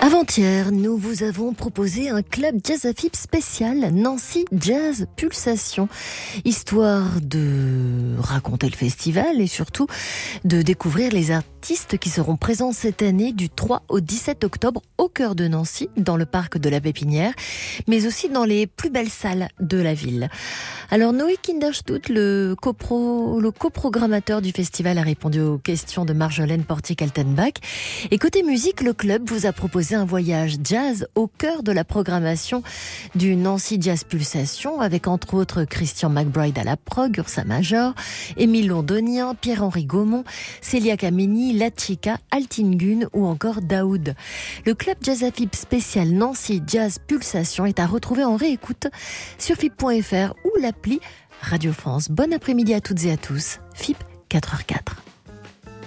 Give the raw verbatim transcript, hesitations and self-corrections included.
Avant-hier, nous vous avons proposé un club jazz afib spécial, Nancy Jazz Pulsation, histoire de raconter le festival et surtout de découvrir les artistes qui seront présents cette année du trois au dix-sept octobre au cœur de Nancy, dans le parc de la Pépinière, mais aussi dans les plus belles salles de la ville. Alors Noé Kinderstut, le, copro, le coprogrammateur du festival, a répondu aux questions de Marjolaine Portier-Kaltenbach. Et côté musique, le club vous a proposé un voyage jazz au cœur de la programmation du Nancy Jazz Pulsation, avec entre autres Christian McBride à la prog, Ursa Major, Émile Londonien, Pierre-Henri Gaumont, Célia Kameni, La Chica, Altingun ou encore Daoud. Le club jazz afib spécial Nancy Jazz Pulsation est à retrouver en réécoute sur F I P point F R ou l'appli Radio France. Bon après-midi à toutes et à tous. F I P quatre heures zéro quatre.